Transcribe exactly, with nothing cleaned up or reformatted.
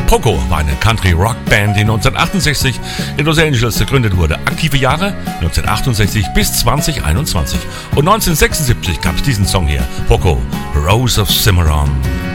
Poco war eine Country-Rock-Band, die neunzehnhundertachtundsechzig in Los Angeles gegründet wurde. Aktive Jahre neunzehnhundertachtundsechzig bis zweitausendeinundzwanzig. Und neunzehnhundertsechsundsiebzig gab es diesen Song hier, Poco, Rose of Cimarron.